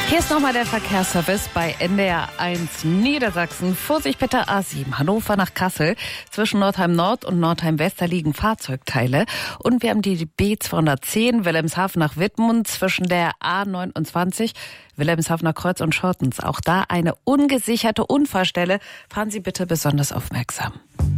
Hier ist nochmal der Verkehrsservice bei NDR 1 Niedersachsen. Vorsicht bitte A7 Hannover nach Kassel. Zwischen Nordheim Nord und Nordheim West, da liegen Fahrzeugteile. Und wir haben die B210 Wilhelmshaven nach Wittmund zwischen der A29 Wilhelmshavener Kreuz und Schortens. Auch da eine ungesicherte Unfallstelle. Fahren Sie bitte besonders aufmerksam.